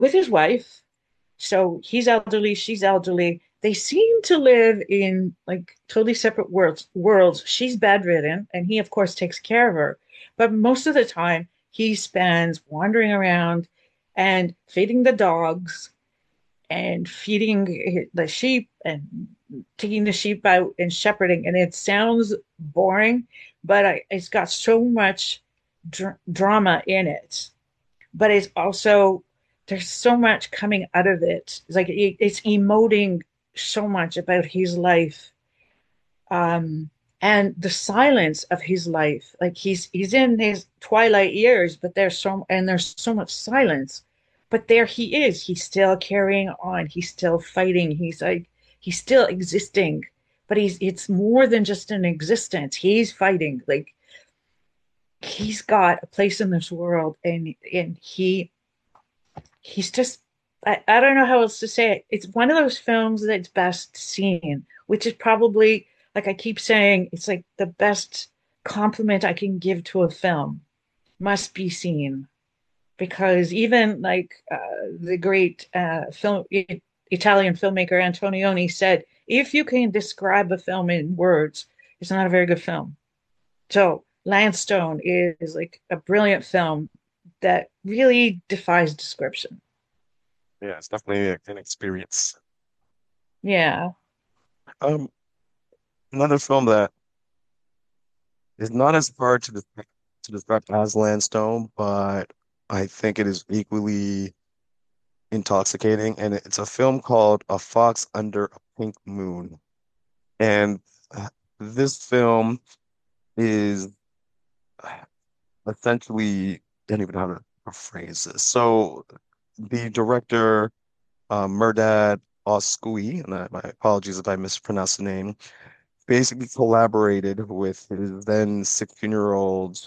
with his wife. So he's elderly, she's elderly. They seem to live in like totally separate worlds. She's bedridden, and he, of course, takes care of her. But most of the time, he spends wandering around and feeding the dogs and feeding the sheep and taking the sheep out and shepherding. And it sounds boring, but it's got so much drama in it. But it's also, there's so much coming out of it. It's like it's emoting so much about his life, um, and the silence of his life. Like he's in his twilight years, but there's so much silence. But there he is. He's still carrying on. He's still fighting. He's still existing. But it's more than just an existence. He's fighting. Like he's got a place in this world, and he's just, I don't know how else to say it. It's one of those films that's best seen, which is probably, like I keep saying, it's like the best compliment I can give to a film. Must be seen. Because even like the great Italian filmmaker Antonioni said, if you can describe a film in words, it's not a very good film. So Landstone is like a brilliant film that really defies description. Yeah, it's definitely an experience. Yeah. Um, Another film that is not as hard to describe as Landstone, but I think it is equally intoxicating, and it's a film called A Fox Under a Pink Moon. And this film is essentially, I don't even know how to phrase this. So the director, Mehrdad Oskoui, and my apologies if I mispronounced the name, basically collaborated with his then 16-year-old,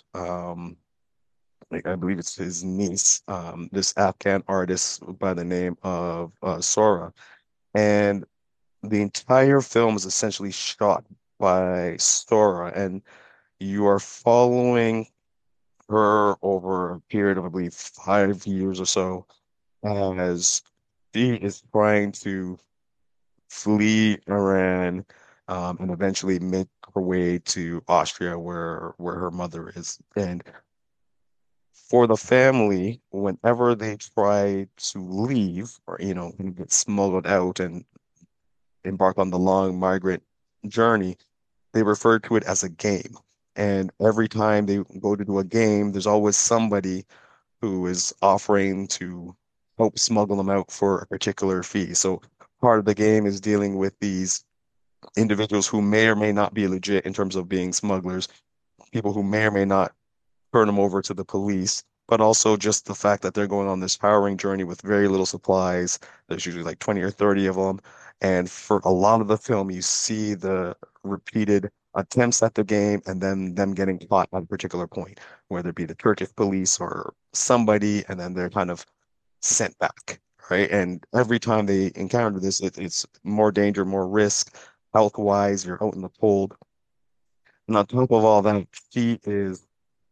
like I believe it's his niece, this Afghan artist by the name of Sora. And the entire film is essentially shot by Sora, and you are following her over a period of, I believe, 5 years or so, as she is trying to flee Iran, and eventually make her way to Austria, where her mother is. And for the family, whenever they try to leave or get smuggled out and embark on the long migrant journey, they refer to it as a game. And every time they go to do a game, there's always somebody who is offering to help smuggle them out for a particular fee. So part of the game is dealing with these individuals who may or may not be legit in terms of being smugglers, people who may or may not turn them over to the police, but also just the fact that they're going on this harrowing journey with very little supplies. There's usually like 20 or 30 of them. And for a lot of the film, you see the repeated attempts at the game and then them getting caught at a particular point, whether it be the Turkish police or somebody, and then they're kind of sent back, right? And every time they encounter this, it's more danger, more risk, health-wise, you're out in the cold. And on top of all that, she is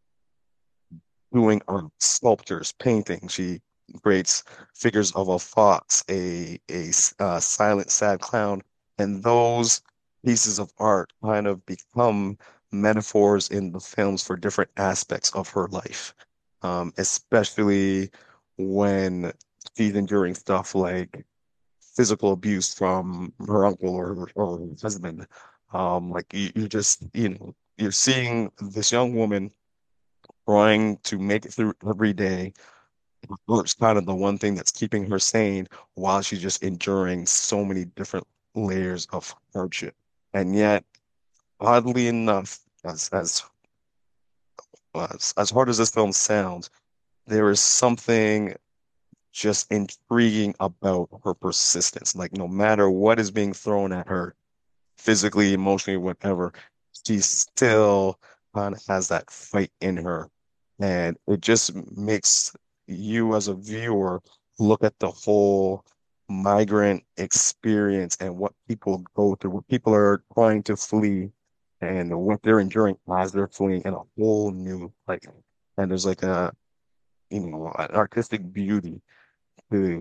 doing sculptures, painting. She creates figures of a fox, silent, sad clown, and those pieces of art kind of become metaphors in the films for different aspects of her life, especially when she's enduring stuff like physical abuse from her uncle or her husband. Like you just, you're seeing this young woman trying to make it through every day. It's kind of the one thing that's keeping her sane while she's just enduring so many different layers of hardship. And yet, oddly enough, as hard as this film sounds, there is something just intriguing about her persistence. Like no matter what is being thrown at her, physically, emotionally, whatever, she still kind of has that fight in her. And it just makes you as a viewer look at the whole migrant experience and what people go through, what people are trying to flee and what they're enduring as they're fleeing in a whole new light. And there's like an artistic beauty to